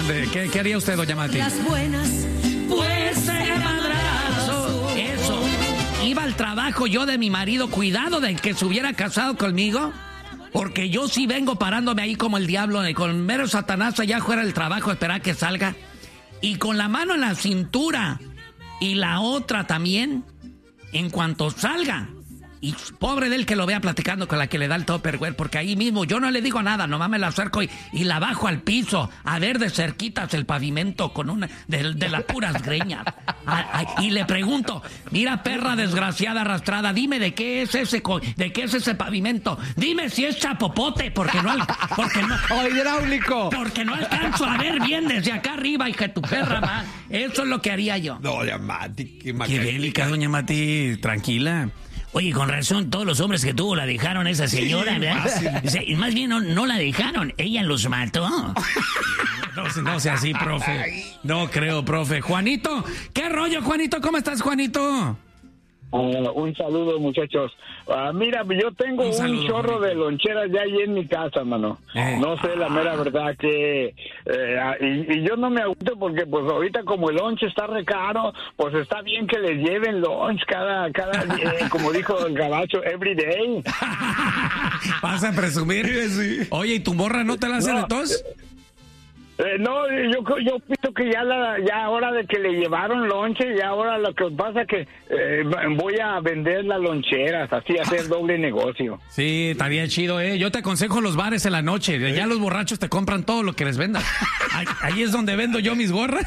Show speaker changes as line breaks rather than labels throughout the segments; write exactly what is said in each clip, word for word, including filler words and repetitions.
¿Dónde? ¿Qué, qué haría usted, doña Mati?
Las buenas,
Pues ser madrazo. Eso. Iba al trabajo yo de mi marido, cuidado de que se hubiera casado conmigo. Porque yo sí vengo parándome ahí como el diablo, con mero Satanás allá fuera del trabajo, esperar que salga. Y con la mano en la cintura y la otra también, en cuanto salga. Y pobre de él que lo vea platicando con la que le da el Tupperware, porque ahí mismo yo no le digo nada, nomás me la acerco y, y la bajo al piso, a ver de cerquitas el pavimento con una de, de las puras greñas. A, a, y le pregunto, mira perra desgraciada arrastrada, dime de qué es ese de qué es ese pavimento, dime si es chapopote, porque no porque no
¡Oh, hidráulico!
Porque no alcanzo a ver bien desde acá arriba, hija de tu perra, ma. Eso es lo que haría yo.
No, doña Mati, qué
Qué bélica, doña Mati, tranquila.
Oye, con razón, todos los hombres que tuvo la dejaron a esa señora,
Sí,
¿verdad?
fácil.
O sea, más bien no, no la dejaron, ella los mató.
No, no sea así, profe. No creo, profe. Juanito, ¿qué rollo, Juanito? ¿Cómo estás, Juanito?
Uh, un saludo, muchachos. Uh, mira, yo tengo
Un
un,
saludo,
chorro
Juanito.
de loncheras ya ahí en mi casa, mano.
Eh.
No sé, la mera verdad que... eh, y, y yo no me agüito porque, pues, ahorita como el lunch está re caro, pues está bien que les lleven lunch cada, cada día, como dijo el gabacho, every day.
¿Vas a presumir?
Sí.
Oye, ¿y tu morra no te la hace
No.
de tos?
Eh, no, yo yo pienso que ya la ya hora de que le llevaron lonche, ya ahora lo que pasa que eh, voy a vender las loncheras, así hacer doble negocio.
Sí, estaría chido, ¿eh? Yo te aconsejo los bares en la noche. Ya los borrachos te compran todo lo que les vendas. Ahí, ahí es donde vendo yo mis gorras.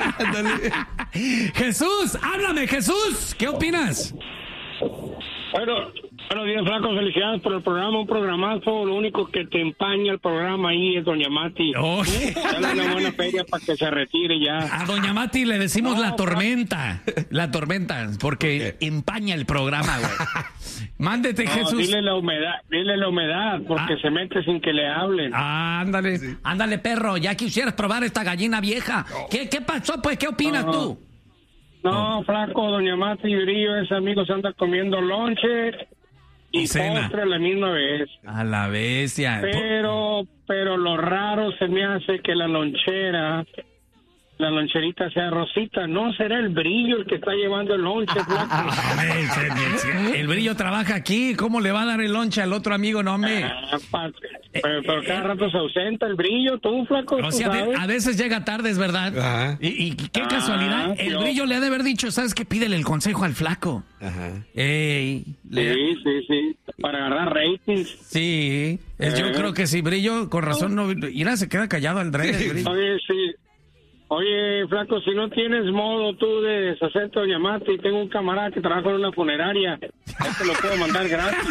Jesús, háblame, Jesús. ¿Qué opinas?
Bueno, buenos días, Flaco. Felicidades por el programa, un programazo. Lo único que te empaña el programa ahí es doña Mati.
Oh.
Dale una buena feria para que se retire ya.
A doña Mati le decimos
No,
la tormenta. La tormenta, porque empaña el programa, güey. Mándete,
No,
Jesús.
dile la humedad, dile la humedad, porque
Ah.
se mete sin que le hablen.
Ah, ándale.
Ándale, perro, ya quisieras probar esta gallina vieja. ¿Qué, qué pasó, pues? ¿Qué opinas
No.
tú?
No, Flaco, doña Mati y Brillo, ese amigo se anda comiendo lonche y
Y cena.
postre a la misma vez.
A la bestia.
Pero, pero lo raro se me hace que la lonchera, la loncherita sea rosita. ¿No será el Brillo el que está llevando el lonche, Flaco?
Hombre, se- se- el Brillo trabaja aquí. ¿Cómo le va a dar el lonche al otro amigo? No, hombre.
Ah, pa- pero, pero cada rato se ausenta el Brillo, tú, Flaco,
O
tú
sea,
sabes.
a veces llega tarde, es verdad.
Ajá.
Y, y qué
Ah,
casualidad. El
yo-
Brillo le ha de haber dicho, ¿sabes qué? Pídele el consejo al flaco.
Ajá.
Ey, le-
Sí, sí, sí, para agarrar ratings.
sí. Es- Yo
Eh.
creo que sí, Brillo, con razón, no. Mira, se queda callado al drede, el Brillo.
Oye, sí. Oye, Flaco, si no tienes modo tú de deshacerte doña Mati, tengo un camarada que trabaja en una funeraria. Ya te lo puedo mandar gratis.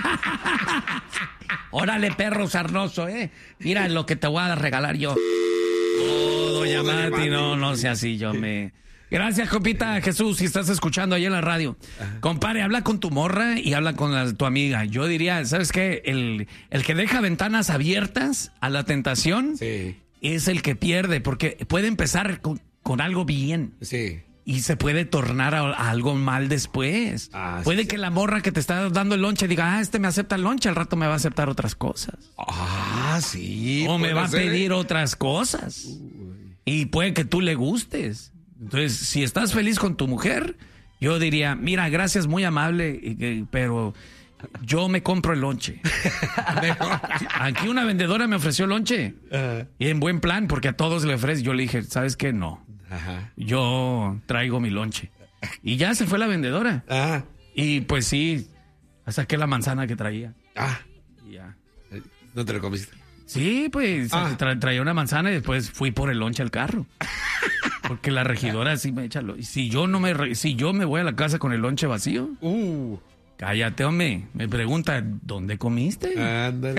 Órale, perro sarnoso, ¿eh? Mira lo que te voy a regalar yo.
Oh, doña Mati, no, no sea así, yo me... Gracias, compita Jesús, si estás escuchando ahí en la radio. Compadre, habla con tu morra y habla con la- tu amiga. Yo diría, ¿sabes qué? El, el que deja ventanas abiertas a la tentación
Sí,
es el que pierde, porque puede empezar con, con algo bien
sí.
y se puede tornar a, a algo mal después.
Ah, sí,
puede
sí.
que la morra que te está dando el lonche diga, ah, este me acepta el lonche, al rato me va a aceptar otras cosas.
Ah, sí.
O me
puede
va a
ser,
pedir
¿eh?
otras cosas. Y puede que tú le gustes. Entonces, si estás feliz con tu mujer, yo diría, mira, gracias, muy amable, y que- pero yo me compro el lonche. Aquí una vendedora me ofreció lonche.
Ajá.
Y en buen plan, porque a todos le ofrece. Yo le dije, ¿sabes qué? No.
Ajá.
Yo traigo mi lonche. Y ya se fue la vendedora.
Ah,
Y pues sí, saqué la manzana que traía.
ah.
Y ya.
No te lo comiste.
Sí, pues
Ah.
tra- traía una manzana y después fui por el lonche al carro. Porque la regidora sí me echa lo... Si yo no me re- si yo me voy a la casa con el lonche vacío,
Uh,
cállate, hombre. Me pregunta, ¿dónde comiste?
ándale.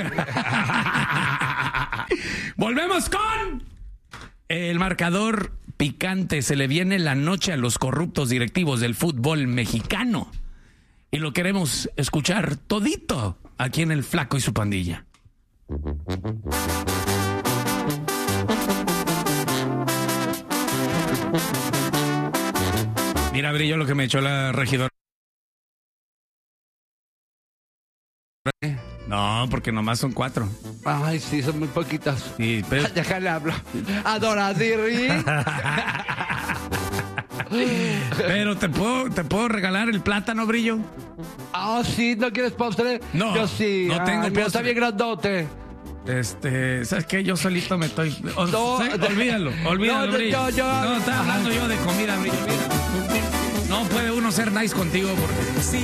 Volvemos con el marcador picante. Se le viene la noche a los corruptos directivos del fútbol mexicano. Y lo queremos escuchar todito aquí en El Flaco y su pandilla. Mira, Brillo, lo que me echó la regidora. No, No, porque nomás son cuatro.
Ay, sí, son muy poquitas.
Sí, pero...
Déjale hablar. Adoradirri.
Pero te puedo, te puedo regalar el plátano, Brillo.
Ah, sí, ¿no quieres postre?
No,
Yo sí.
no tengo
Ay, mira, está
postre.
bien grandote.
Este, ¿sabes qué? Yo solito me estoy. O-
No,
¿sí? Olvídalo, olvídalo,
no, yo-
Brillo.
yo- yo-
No, estaba hablando yo de comida, Brillo. Mira. No puede uno ser nice contigo porque.